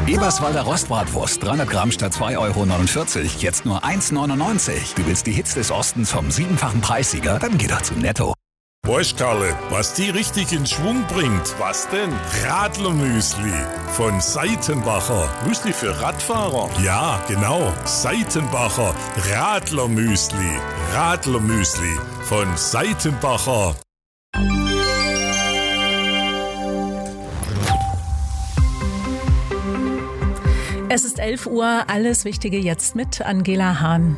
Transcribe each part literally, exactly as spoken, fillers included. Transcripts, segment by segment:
Eberswalder Rostbratwurst, dreihundert Gramm statt zwei Euro neunundvierzig, jetzt nur eins neunundneunzig. Du willst die Hits des Ostens vom siebenfachen Preissieger? Dann geh doch zu Netto. Weißt Karle, was die richtig in Schwung bringt? Was denn? Radlermüsli von Seitenbacher. Müsli für Radfahrer? Ja, genau. Seitenbacher Radlermüsli. Radlermüsli von Seitenbacher. Es ist elf Uhr, alles Wichtige jetzt mit Angela Hahn.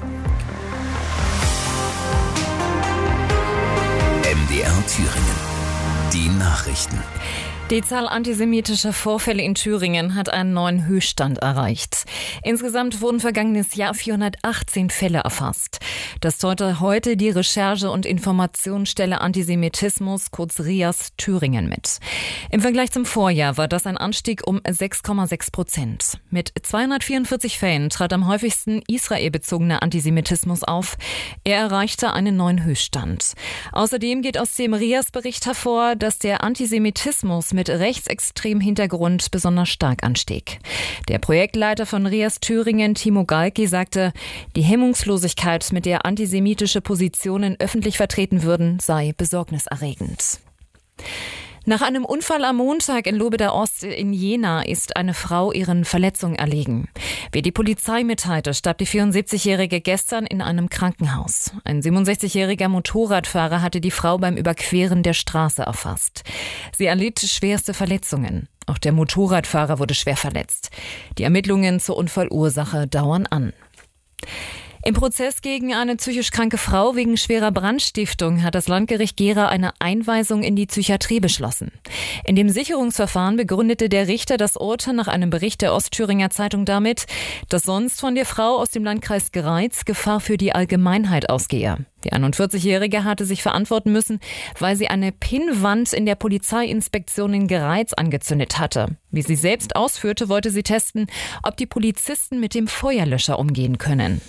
M D R Thüringen. Die Nachrichten. Die Zahl antisemitischer Vorfälle in Thüringen hat einen neuen Höchststand erreicht. Insgesamt wurden vergangenes Jahr vierhundertachtzehn Fälle erfasst. Das teilte heute die Recherche- und Informationsstelle Antisemitismus, kurz R I A S, Thüringen mit. Im Vergleich zum Vorjahr war das ein Anstieg um sechs Komma sechs Prozent. Mit zweihundertvierundvierzig Fällen trat am häufigsten israelbezogener Antisemitismus auf. Er erreichte einen neuen Höchststand. Außerdem geht aus dem R I A S-Bericht hervor, dass der Antisemitismus mit rechtsextremem Hintergrund besonders stark anstieg. Der Projektleiter von R I A S Thüringen, Timo Galki, sagte, die Hemmungslosigkeit, mit der antisemitische Positionen öffentlich vertreten würden, sei besorgniserregend. Nach einem Unfall am Montag in Lobeda Ost in Jena ist eine Frau ihren Verletzungen erlegen. Wie die Polizei mitteilte, starb die vierundsiebzigjährige gestern in einem Krankenhaus. Ein siebenundsechzigjähriger Motorradfahrer hatte die Frau beim Überqueren der Straße erfasst. Sie erlitt schwerste Verletzungen. Auch der Motorradfahrer wurde schwer verletzt. Die Ermittlungen zur Unfallursache dauern an. Im Prozess gegen eine psychisch kranke Frau wegen schwerer Brandstiftung hat das Landgericht Gera eine Einweisung in die Psychiatrie beschlossen. In dem Sicherungsverfahren begründete der Richter das Urteil nach einem Bericht der Ostthüringer Zeitung damit, dass sonst von der Frau aus dem Landkreis Greiz Gefahr für die Allgemeinheit ausgehe. Die einundvierzigjährige hatte sich verantworten müssen, weil sie eine Pinnwand in der Polizeiinspektion in Greiz angezündet hatte. Wie sie selbst ausführte, wollte sie testen, ob die Polizisten mit dem Feuerlöscher umgehen können.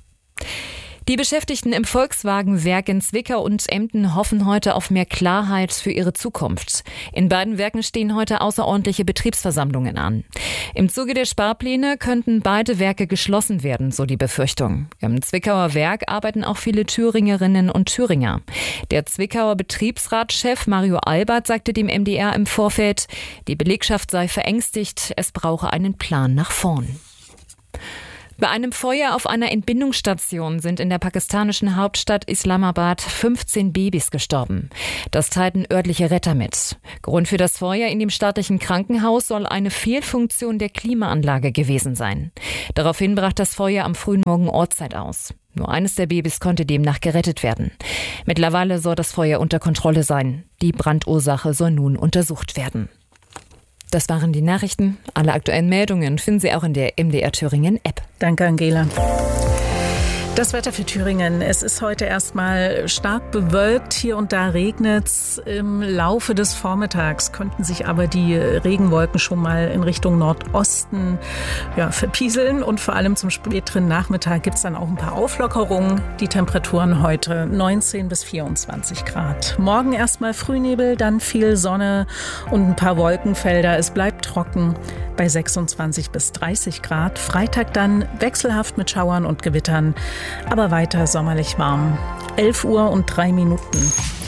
Die Beschäftigten im Volkswagen-Werk in Zwickau und Emden hoffen heute auf mehr Klarheit für ihre Zukunft. In beiden Werken stehen heute außerordentliche Betriebsversammlungen an. Im Zuge der Sparpläne könnten beide Werke geschlossen werden, so die Befürchtung. Im Zwickauer Werk arbeiten auch viele Thüringerinnen und Thüringer. Der Zwickauer Betriebsratschef Mario Albert sagte dem M D R im Vorfeld, die Belegschaft sei verängstigt, es brauche einen Plan nach vorn. Bei einem Feuer auf einer Entbindungsstation sind in der pakistanischen Hauptstadt Islamabad fünfzehn Babys gestorben. Das teilten örtliche Retter mit. Grund für das Feuer in dem staatlichen Krankenhaus soll eine Fehlfunktion der Klimaanlage gewesen sein. Daraufhin brach das Feuer am frühen Morgen Ortszeit aus. Nur eines der Babys konnte demnach gerettet werden. Mittlerweile soll das Feuer unter Kontrolle sein. Die Brandursache soll nun untersucht werden. Das waren die Nachrichten. Alle aktuellen Meldungen finden Sie auch in der M D R Thüringen App. Danke, Angela. Das Wetter für Thüringen. Es ist heute erstmal stark bewölkt. Hier und da regnet es. Im Laufe des Vormittags könnten sich aber die Regenwolken schon mal in Richtung Nordosten ja, verpieseln. Und vor allem zum späteren Nachmittag gibt es dann auch ein paar Auflockerungen. Die Temperaturen heute neunzehn bis vierundzwanzig Grad. Morgen erstmal Frühnebel, dann viel Sonne und ein paar Wolkenfelder. Es bleibt trocken bei sechsundzwanzig bis dreißig Grad. Freitag dann wechselhaft mit Schauern und Gewittern. Aber weiter sommerlich warm. elf Uhr und drei Minuten.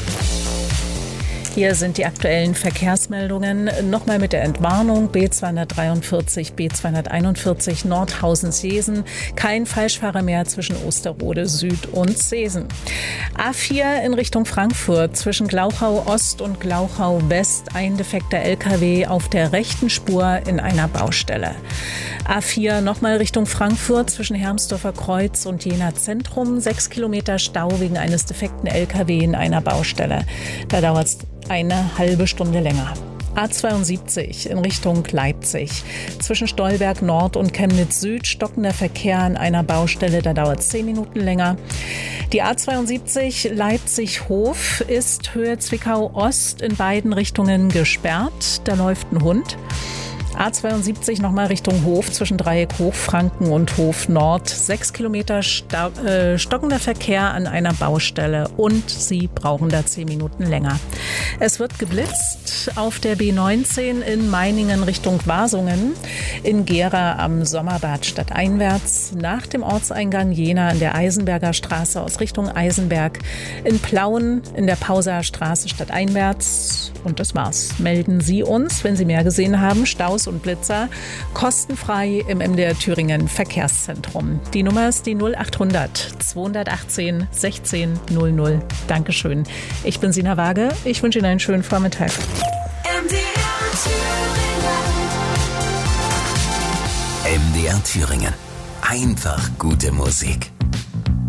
Hier sind die aktuellen Verkehrsmeldungen. Nochmal mit der Entwarnung. B zweihundertdreiundvierzig, B zweihunderteinundvierzig, Nordhausen-Seesen. Kein Falschfahrer mehr zwischen Osterode Süd und Seesen. A vier in Richtung Frankfurt zwischen Glauchau Ost und Glauchau West. Ein defekter L K W auf der rechten Spur in einer Baustelle. A vier nochmal Richtung Frankfurt zwischen Hermsdorfer Kreuz und Jena Zentrum. Sechs Kilometer Stau wegen eines defekten L K W in einer Baustelle. Da dauert es eine halbe Stunde länger. A zweiundsiebzig in Richtung Leipzig. Zwischen Stolberg Nord und Chemnitz Süd stockender Verkehr an einer Baustelle, da dauert es zehn Minuten länger. Die A zweiundsiebzig Leipzig-Hof ist Höhe Zwickau Ost in beiden Richtungen gesperrt. Da läuft ein Hund. A zweiundsiebzig nochmal Richtung Hof zwischen Dreieck Hochfranken und Hof Nord. Sechs Kilometer sta- äh, stockender Verkehr an einer Baustelle und Sie brauchen da zehn Minuten länger. Es wird geblitzt auf der B neunzehn in Meiningen Richtung Wasungen, in Gera am Sommerbad stadteinwärts, nach dem Ortseingang Jena an der Eisenberger Straße aus Richtung Eisenberg, in Plauen in der Pauser Straße stadteinwärts. Und das war's. Melden Sie uns, wenn Sie mehr gesehen haben, Staus und Blitzer, kostenfrei im M D R Thüringen Verkehrszentrum. Die Nummer ist die null achthundert zweihundertachtzehn sechzehn null null. Dankeschön. Ich bin Sina Waage. Ich wünsche Ihnen einen schönen Vormittag. M D R Thüringen. M D R Thüringen. Einfach gute Musik.